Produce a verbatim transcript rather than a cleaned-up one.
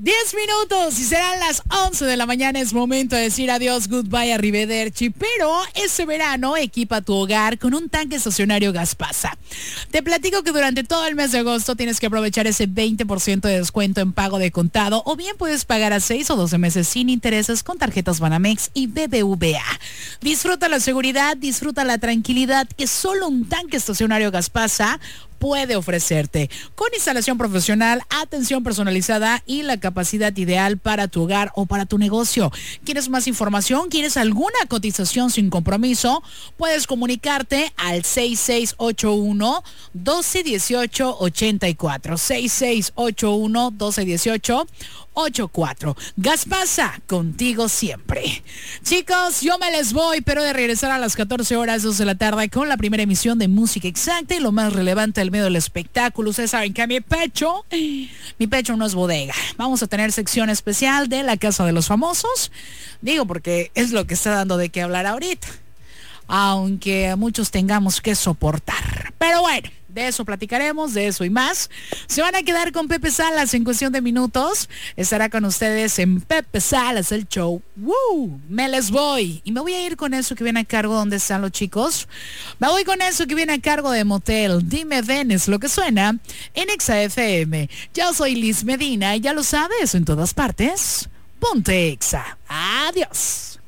diez minutos y serán las once de la mañana. Es momento de decir adiós, goodbye, arrivederci. Pero este verano equipa tu hogar con un tanque estacionario Gaspasa. Te platico que durante todo el mes de agosto tienes que aprovechar ese veinte por ciento de descuento en pago de contado, o bien puedes pagar a seis o doce meses sin intereses con tarjetas Banamex y B B V A. Disfruta la seguridad, disfruta la tranquilidad que solo un tanque estacionario Gaspasa puede ofrecerte, con instalación profesional, atención personalizada y la capacidad ideal para tu hogar o para tu negocio. ¿Quieres más información? ¿Quieres alguna cotización sin compromiso? Puedes comunicarte al seis seis ocho uno, uno dos uno ocho, ocho cuatro, seis seis ocho uno, uno dos uno ocho, ocho cuatro. Gaspasa, contigo siempre. Chicos, yo me les voy, pero de regresar a las catorce horas, dos de la tarde, con la primera emisión de Música Exacta y lo más relevante del medio del espectáculo. Ustedes saben que mi pecho, mi pecho no es bodega. Vamos a tener sección especial de la Casa de los Famosos. Digo, porque es lo que está dando de qué hablar ahorita, aunque muchos tengamos que soportar. Pero bueno, de eso platicaremos, de eso y más. Se van a quedar con Pepe Salas en cuestión de minutos. Estará con ustedes en Pepe Salas, el show. ¡Woo! Me les voy. Y me voy a ir con eso que viene a cargo. ¿Dónde están los chicos? Me voy con eso que viene a cargo de Motel. Dime ven, es lo que suena en Exa F M. Yo soy Liz Medina y ya lo sabes, en todas partes, ponte Exa. Adiós.